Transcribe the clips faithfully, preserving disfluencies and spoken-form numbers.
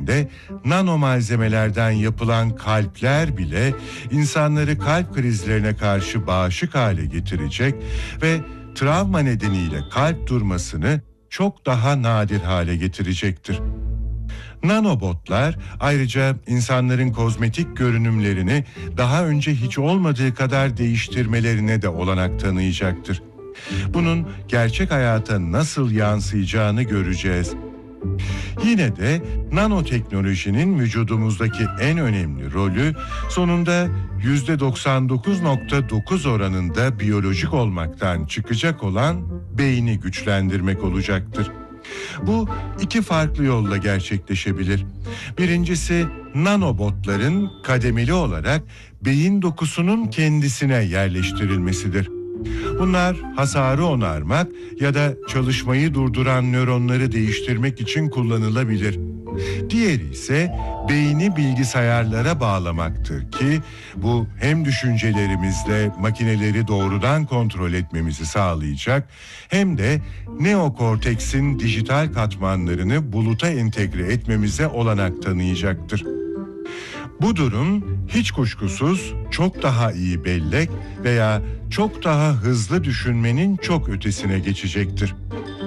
içinde nano malzemelerden yapılan kalpler bile insanları kalp krizlerine karşı bağışık hale getirecek ve travma nedeniyle kalp durmasını çok daha nadir hale getirecektir. Nanobotlar ayrıca insanların kozmetik görünümlerini daha önce hiç olmadığı kadar değiştirmelerine de olanak tanıyacaktır. Bunun gerçek hayata nasıl yansıyacağını göreceğiz. Yine de nanoteknolojinin vücudumuzdaki en önemli rolü sonunda yüzde doksan dokuz nokta dokuz oranında biyolojik olmaktan çıkacak olan beyni güçlendirmek olacaktır. Bu iki farklı yolla gerçekleşebilir. Birincisi nanobotların kademeli olarak beyin dokusunun kendisine yerleştirilmesidir. Bunlar hasarı onarmak ya da çalışmayı durduran nöronları değiştirmek için kullanılabilir. Diğeri ise beyni bilgisayarlara bağlamaktır ki bu hem düşüncelerimizle makineleri doğrudan kontrol etmemizi sağlayacak hem de neokorteksin dijital katmanlarını buluta entegre etmemize olanak tanıyacaktır. Bu durum hiç kuşkusuz çok daha iyi bellek veya çok daha hızlı düşünmenin çok ötesine geçecektir.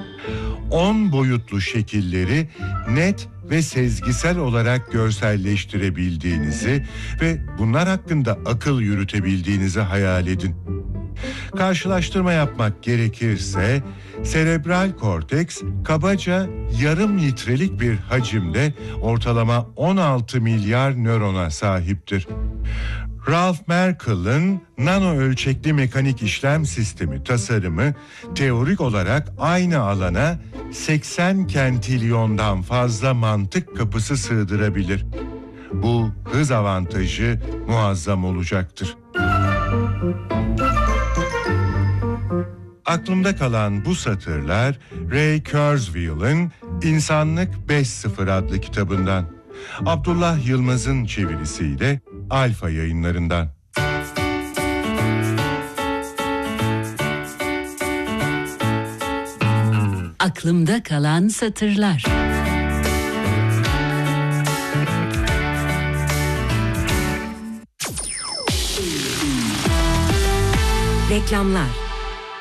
on boyutlu şekilleri net ve sezgisel olarak görselleştirebildiğinizi ve bunlar hakkında akıl yürütebildiğinizi hayal edin. Karşılaştırma yapmak gerekirse, serebral korteks kabaca yarım litrelik bir hacimde ortalama on altı milyar nörona sahiptir. Ralph Merkel'ın nano ölçekli mekanik işlem sistemi tasarımı teorik olarak aynı alana seksen kentilyondan fazla mantık kapısı sığdırabilir. Bu hız avantajı muazzam olacaktır. Aklımda kalan bu satırlar Ray Kurzweil'in İnsanlık beş sıfır adlı kitabından. Abdullah Yılmaz'ın çevirisiyle Alfa Yayınlarından. Aklımda kalan satırlar. Reklamlar.